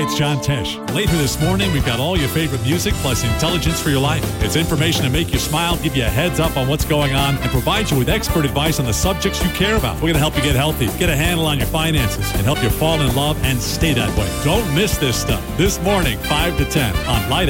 It's John Tesh. Later this morning, we've got all your favorite music plus intelligence for your life. It's information to make you smile, give you a heads up on what's going on, and provide you with expert advice on the subjects you care about. We're going to help you get healthy, get a handle on your finances, and help you fall in love and stay that way. Don't miss this stuff. This morning, 5 to 10 on Light